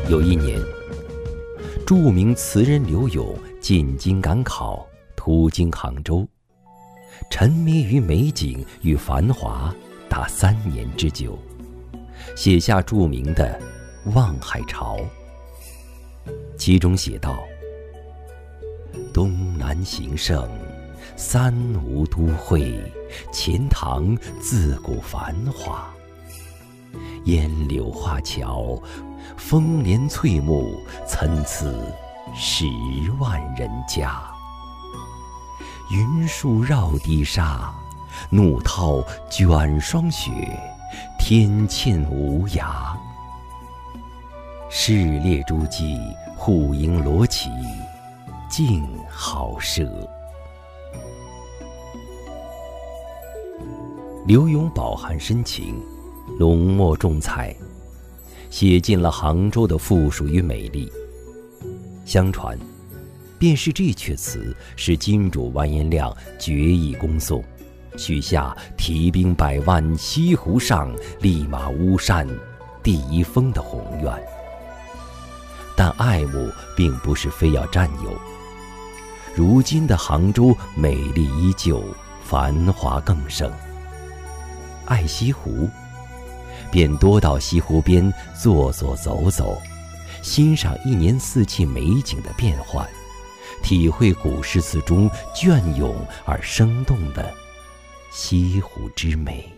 有一年，著名词人刘永进京赶考，途经杭州，沉迷于美景与繁华达3年之久，写下著名的《望海潮》。其中写道：东南形胜，三吴都会，钱塘自古繁华。烟柳画桥，风帘翠幕，参差10万人家。云树绕堤沙，怒涛卷霜雪，天堑无涯。市列诸暨，户盈罗绮，竞好奢。刘永饱含深情，浓墨重彩，写尽了杭州的富庶与美丽。相传，便是这阙词使金主完颜亮决意攻宋，许下提兵100万，西湖上，立马巫山第1峰的宏愿。但爱慕并不是非要占有。如今的杭州美丽依旧，繁华更盛。爱西湖，便多到西湖边坐坐走走，欣赏一年四季美景的变换，体会古诗词中隽永而生动的西湖之美。